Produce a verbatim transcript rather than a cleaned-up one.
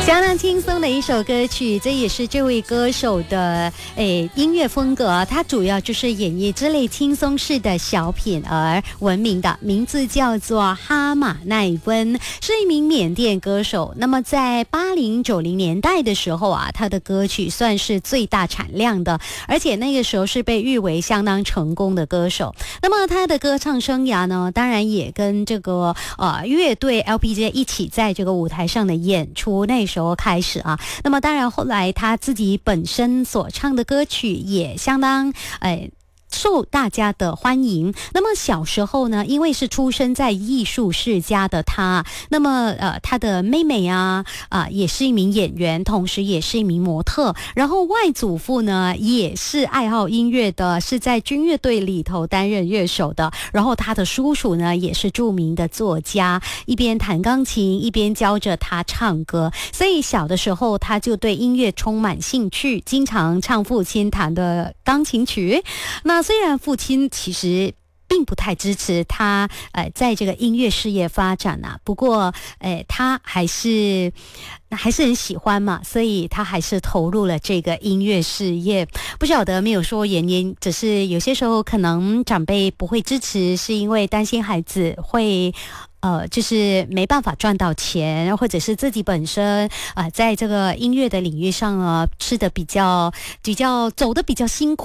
相当轻松的一首歌曲，这也是这位歌手的诶音乐风格，他主要就是演绎这类轻松式的小品而闻名的，名字叫做哈马奈温，是一名缅甸歌手。那么在八零九零年代的时候啊，他的歌曲算是最大产量的，而且那个时候是被誉为相当成功的歌手。那么他的歌唱生涯呢，当然也跟这个呃乐队 L P J 一起在这个舞台上的演出，那时候开始啊。那么当然后来他自己本身所唱的歌曲也相当呃受大家的欢迎。那么小时候呢，因为是出生在艺术世家的他，那么呃他的妹妹啊啊、呃、也是一名演员，同时也是一名模特。然后外祖父呢也是爱好音乐的，是在军乐队里头担任乐手的。然后他的叔叔呢也是著名的作家，一边弹钢琴一边教着他唱歌。所以小的时候他就对音乐充满兴趣，经常唱父亲弹的钢琴曲。那虽然父亲其实并不太支持他呃在这个音乐事业发展啊，不过呃他还是还是很喜欢嘛，所以他还是投入了这个音乐事业。不晓得没有说原因，只是有些时候可能长辈不会支持，是因为担心孩子会呃，就是没办法赚到钱，或者是自己本身呃在这个音乐的领域上呢吃的比较比较走的比较辛苦。